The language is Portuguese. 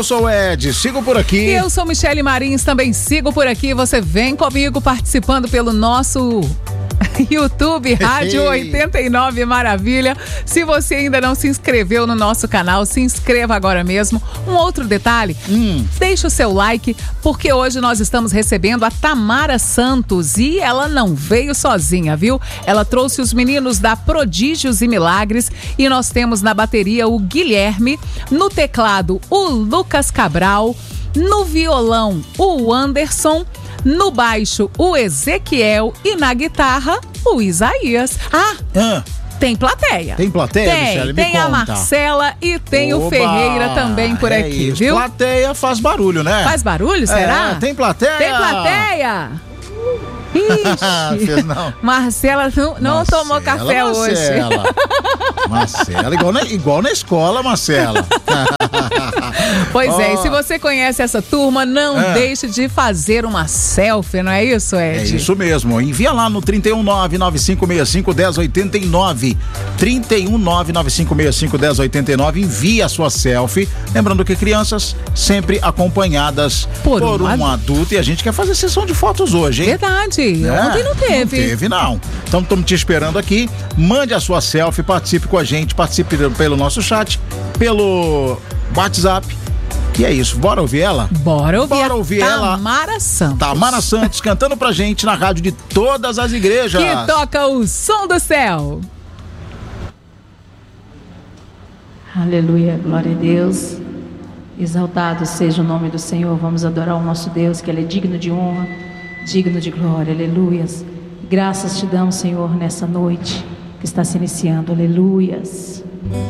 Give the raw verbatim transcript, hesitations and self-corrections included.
Eu sou o Ed, sigo por aqui. E eu sou Michele Marins, também sigo por aqui. Você vem comigo participando pelo nosso YouTube, Rádio oitenta e nove Maravilha. Se você ainda não se inscreveu no nosso canal, se inscreva agora mesmo. Um outro detalhe, hum. deixa o seu like, porque hoje nós estamos recebendo a Tamara Santos e ela não veio sozinha, viu? Ela trouxe os meninos da Prodígios e Milagres e nós temos na bateria o Guilherme, no teclado o Lucas Cabral, no violão o Anderson, no baixo o Ezequiel e na guitarra o Isaías. Ah, ah. Tem plateia. Tem plateia, Tem, Michele? Me tem conta. a Marcela e tem Oba, o Ferreira também por é aqui, isso. viu? Plateia faz barulho, né? Faz barulho, será? É, tem plateia? Tem plateia? Ixi, Fez não. Marcela não, não Marcela, tomou café Marcela. hoje. Marcela, igual na, igual na escola, Marcela. Pois oh. é, e se você conhece essa turma, não é. deixe de fazer uma selfie, não é isso, Ed? É isso mesmo, envia lá no trinta e um nove nove cinco seis cinco um zero oito nove, trinta e um nove nove cinco seis cinco um zero oito nove, envia a sua selfie, lembrando que crianças sempre acompanhadas por, por um, um adulto. adulto, e a gente quer fazer sessão de fotos hoje, hein? Verdade, é, ontem não teve. Não teve, não. Então estamos te esperando aqui, mande a sua selfie, participe com a gente, participe pelo nosso chat, pelo WhatsApp. E é isso, bora ouvir ela? Bora ouvir, bora ouvir ela. Tamara Santos. Tamara Santos cantando pra gente na rádio de todas as igrejas. Que toca o som do céu. Aleluia, glória a Deus. Exaltado seja o nome do Senhor. Vamos adorar o nosso Deus, que Ele é digno de honra, digno de glória. Aleluias. Graças te damos, Senhor, nessa noite que está se iniciando. Aleluias.